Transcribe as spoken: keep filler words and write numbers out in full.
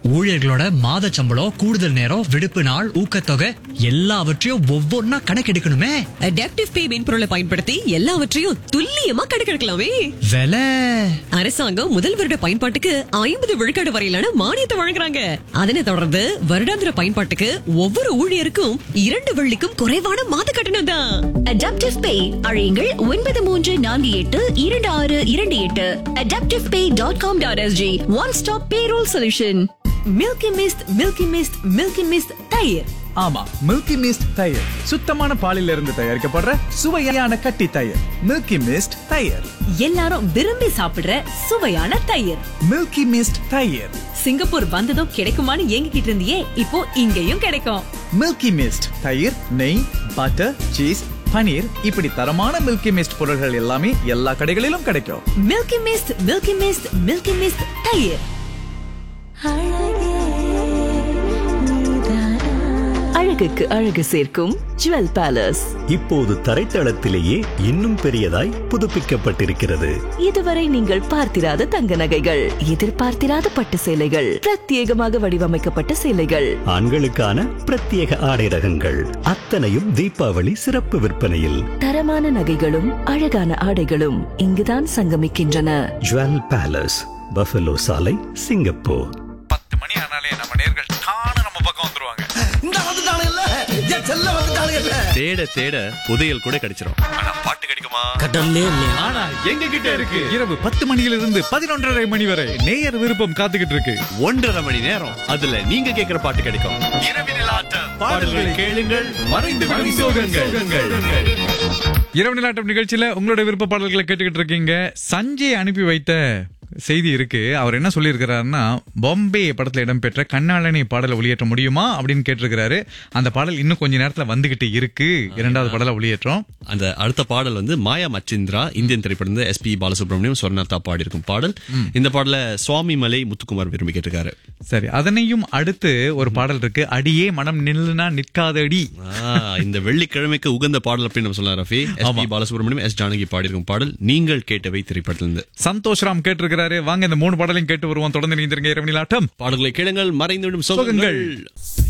ஊழியர்களோட மாத சம்பளம், கூடுதல் நேரம், விடுப்பு நாள், ஊக்கத்தொகை எல்லாவற்றையும் ஒவ்வொன்னா கணக்கெடுக்கணுமே. அடாப்டிவ் பே மென்பொருளை பயன்படுத்தி எல்லாவற்றையும் துல்லியமா கணக்கெடுக்கலாமே. விலை அரசாங்கம் முதல் வருட பயன்பாட்டுக்கு ஐம்பது விழுக்காடு வரையிலான மானியத்தை வழங்குறாங்க. அதனை தொடர்ந்து வருடாந்திர பயன்பாட்டுக்கு ஒவ்வொரு ஊழியருக்கும் இரண்டு வெள்ளிக்கும் குறைவான மாத கட்டணம் தான். அடாப்டிவ் பே அழையுங்கள் ஒன்பது மூன்று நான்கு எட்டு இரண்டு ஆறு இரண்டு எட்டு. அடாப்டிவ் பே dot com dot SG. One stop payroll solution. Milky mist, milky mist, milky mist தயிர். ஆமா, மில்கி மிஸ்ட் தயிர் சுத்தமான பாலில் இருந்து தயாரிக்கப்படுற சுவையான கட்டி தயிர். மில்கி மிஸ்ட் தயிர், எல்லாரும் விரும்பி சாப்பிடுற சுவையான தயிர். மில்கி மிஸ்ட் தயிர். சிங்கப்பூர் வந்ததும் கிடைக்குமான்னு ஏங்கிட்டு இருந்தியே, இப்போ இங்கேயும் கிடைக்கும். மில்கி மிஸ்ட் தயிர், நெய், பட்டர், சீஸ், பனீர், இப்படி தரமான மில்கி மிஸ்ட் பொருட்கள் எல்லாமே எல்லா கடைகளிலும் கிடைக்கும். Milky mist, milky mist, milky mist தயிர். அழகுக்கு அழகு சேர்க்கும் ஜுவல் பேலஸ் இப்போது தரைத்தளத்திலேயே இன்னும் பெரியதாய் புதுப்பிக்கப்பட்டிருக்கிறது. இதுவரை நீங்கள் பார்த்திராத தங்க நகைகள், எதிர்பார்த்திராத பட்டு சேலைகள், பிரத்யேகமாக வடிவமைக்கப்பட்ட சேலைகள், ஆண்களுக்கான பிரத்யேக ஆடை ரகங்கள், அத்தனையும் தீபாவளி சிறப்பு விற்பனையில். தரமான நகைகளும் அழகான ஆடைகளும் இங்குதான் சங்கமிக்கின்றன. ஜுவல் பேலஸ், பஃபலோ சாலை, சிங்கப்பூர். பத்து மணி ஆனாலே நம்ம நேர்கள் தானே நம்ம பக்கம் வந்துருவாங்க. தேட தேட புதையல் கூட கிடைச்சிரும். ஆனா பாட்டு கிடைக்குமா? கடல்லே இல்லையா? ஆனா எங்க கிட்ட இருக்கு. இரவு பத்து மணியிலிருந்து பதினொன்றரை மணி வரை நேயர் விருப்பம் காத்துக்கிட்டு இருக்கு. ஒன்றரை மணி நேரம் அதுல நீங்க கேட்கிற பாட்டு கிடைக்கும். இரவினில் ஆட்டம், பாடல்களை கேளுங்கள், மறைந்து விடும் சோகங்கள். இரவு நிலாட்டம் நிகழ்ச்சியில உங்களோட விருப்ப பாடல்களை கேட்டுக்கிட்டு இருக்கீங்க. சஞ்சய் அனுப்பி வைத்த செய்தி இருக்கு. அவர் என்ன சொல்லியிருக்கிறாருன்னா, பாம்பே படத்துல இடம்பெற்ற கண்ணாளனி பாடலை ஒளியேற்ற முடியுமா அப்படின்னு கேட்டிருக்கிறாரு. அந்த பாடல் இன்னும் கொஞ்ச நேரத்துல வந்துகிட்டு இருக்கு. இரண்டாவது பாடலை ஒளியேற்றோம். அந்த அடுத்த பாடல் வந்து மாயா மச்சிந்திரா, இந்தியன் திரைப்படம், எஸ் பி பாலசுப்ரமணியம், சொர்ணாத்தா பாடி இருக்கும் பாடல். இந்த பாடல சுவாமி மலை முத்துக்குமார் விரும்பி கேட்டிருக்காரு. சரி, அதனையும் அடுத்து ஒரு பாடல் இருக்கு, அடியே மனம் நில்லுனா நிற்காதடி. இந்த வெள்ளிக்கிழமைக்கு உகந்த பாடல் அப்படின்னு நம்ம சொல்லலாம் Rafi. S B Balasubramaniam, S Janaki பாடி இருக்கும் பாடல் நீங்கள் கேட்டவை திரைப்படத்திலிருந்து. சந்தோஷ் ராம் கேட்டிருக்கிறாரு. வாங்க இந்த மூணு பாடலையும் கேட்டு வருவோம். தொடர்ந்து நீந்திருங்க இரவு நிலாட்டம். பாடல்களை கேளுங்கள், மறைந்து விடும் சோகங்கள்.